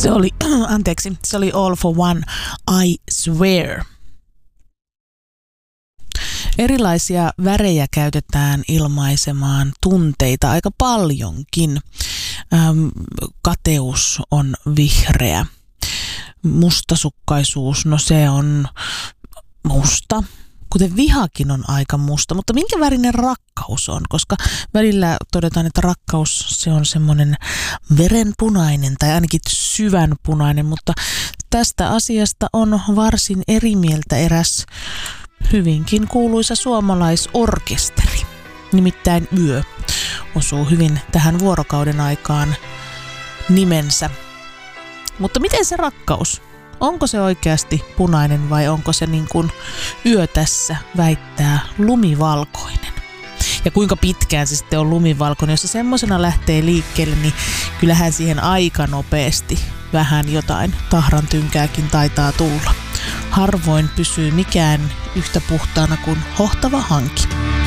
Se oli All for One, I Swear. Erilaisia värejä käytetään ilmaisemaan tunteita aika paljonkin. Kateus on vihreä. Mustasukkaisuus, no se on musta. Kuten vihakin on aika musta, mutta minkä värinen rakkaus on? Koska välillä todetaan, että rakkaus se on semmoinen verenpunainen tai ainakin syvänpunainen, mutta tästä asiasta on varsin eri mieltä eräs hyvinkin kuuluisa suomalaisorkesteri. Nimittäin Yö osuu hyvin tähän vuorokauden aikaan nimensä. Mutta miten se rakkaus? Onko se oikeasti punainen vai onko se niin kuin Yö tässä väittää lumivalkoinen? Ja kuinka pitkään se sitten on lumivalkoinen? Jos se semmoisena lähtee liikkeelle, niin kyllähän siihen aika nopeasti vähän jotain tahrantynkääkin taitaa tulla. Harvoin pysyy mikään yhtä puhtaana kuin hohtava hanki.